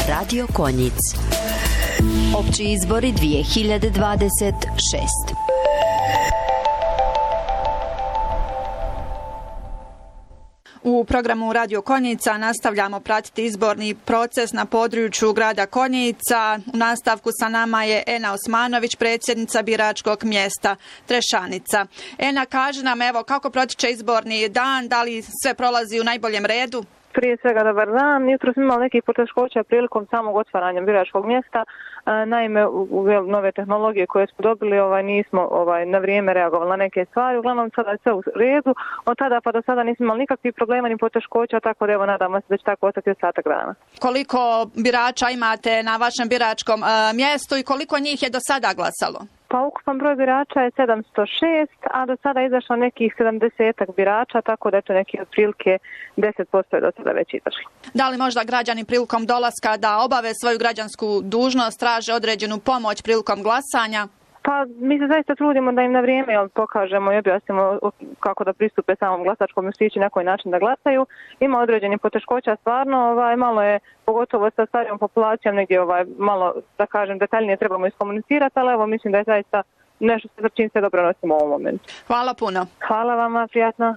Radio Konjic. Opći izbori 2026. U programu Radio Konjica nastavljamo pratiti izborni proces na području grada Konjica. U nastavku sa nama je Ena Osmanović, predsjednica biračkog mjesta Trešanica. Ena, kaže nam evo kako protiče izborni dan, da li sve prolazi u najboljem redu? Prije svega dobar dan. Jutro smo imali nekih poteškoća prilikom samog otvaranja biračkog mjesta. Naime, u nove tehnologije koje smo dobili nismo na vrijeme reagovali na neke stvari. Uglavnom sada je sve u redu. Od tada pa do sada nismo imali nikakvih problema ni poteškoća, tako da nadamo se da će tako ostati ostatak dana. Koliko birača imate na vašem biračkom mjestu i koliko njih je do sada glasalo? Pa ukupan broj birača je 706, a do sada je izašlo nekih 70 birača, tako da je to neki otprilike 10% je do sada već izašlo. Da li možda građani prilikom dolaska da obave svoju građansku dužnost, traže određenu pomoć prilikom glasanja? Pa mi se zaista trudimo da im na vrijeme pokažemo i objasnimo kako da pristupe samom glasačkom listiću i na koji način da glasaju. Ima određenih poteškoća stvarno, malo je pogotovo sa starijom populacijom negdje malo da kažem detaljnije trebamo iskomunicirati, ali evo mislim da je zaista nešto sa čim se dobro nosimo u ovom momentu. Hvala puno. Hvala vama, prijatno.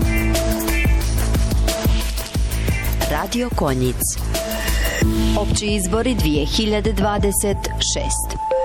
Radio Konjic. Opći izbori 2026.